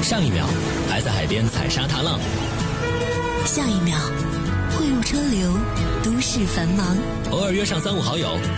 上一秒还在海边踩沙踏浪， 下一秒汇入车流，都市繁忙。 偶尔约上3、5好友，